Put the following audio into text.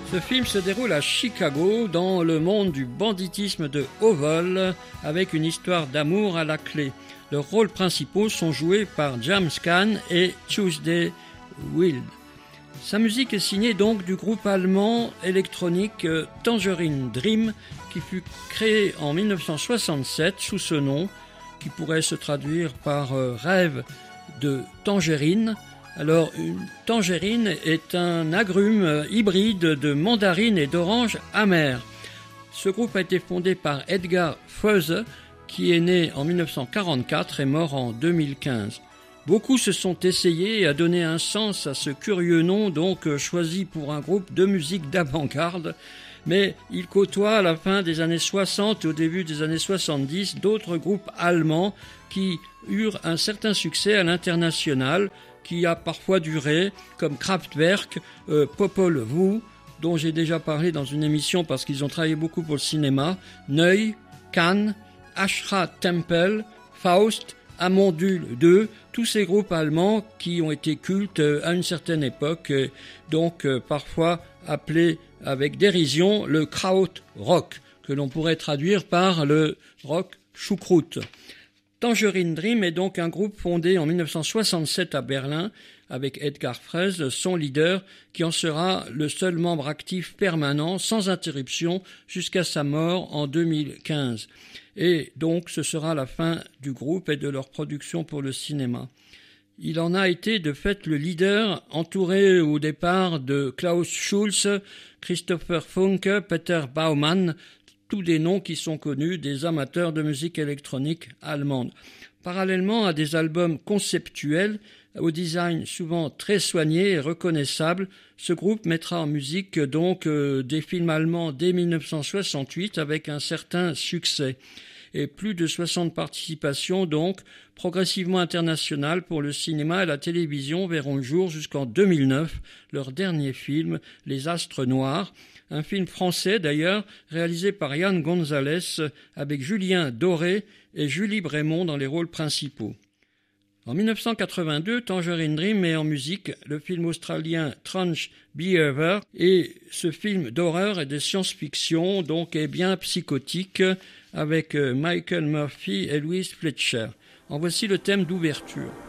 Ce film se déroule à Chicago, dans le monde du banditisme de haut vol, avec une histoire d'amour à la clé. Leurs rôles principaux sont joués par James Caan et Tuesday Wild. Sa musique est signée donc du groupe allemand électronique Tangerine Dream, qui fut créé en 1967 sous ce nom, qui pourrait se traduire par rêve de tangerine. Alors, une tangerine est un agrume hybride de mandarine et d'orange amère. Ce groupe a été fondé par Edgar Froese, qui est né en 1944 et mort en 2015. Beaucoup se sont essayés à donner un sens à ce curieux nom, donc choisi pour un groupe de musique d'avant-garde, mais il côtoie à la fin des années 60 et au début des années 70 d'autres groupes allemands qui eurent un certain succès à l'international, qui a parfois duré, comme Kraftwerk, Popol Vuh, dont j'ai déjà parlé dans une émission parce qu'ils ont travaillé beaucoup pour le cinéma, Neu, Cannes, Ashra Temple, Faust, Amondul 2, tous ces groupes allemands qui ont été cultes à une certaine époque, donc parfois appelés avec dérision le Krautrock, que l'on pourrait traduire par le rock choucroute. Tangerine Dream est donc un groupe fondé en 1967 à Berlin avec Edgar Froese, son leader, qui en sera le seul membre actif permanent sans interruption jusqu'à sa mort en 2015. Et donc ce sera la fin du groupe et de leur production pour le cinéma. Il en a été de fait le leader, entouré au départ de Klaus Schulze, Christopher Funke, Peter Baumann, tous des noms qui sont connus des amateurs de musique électronique allemande. Parallèlement à des albums conceptuels, au design souvent très soigné et reconnaissable, ce groupe mettra en musique donc des films allemands dès 1968 avec un certain succès. Et plus de 60 participations donc, progressivement internationales pour le cinéma et la télévision verront le jour jusqu'en 2009, leur dernier film, Les Astres Noirs, un film français d'ailleurs, réalisé par Yann Gonzalez avec Julien Doré et Julie Brémond dans les rôles principaux. En 1982, Tangerine Dream met en musique le film australien Tranche Behavior, et ce film d'horreur et de science-fiction donc est bien psychotique avec Michael Murphy et Louise Fletcher. En voici le thème d'ouverture.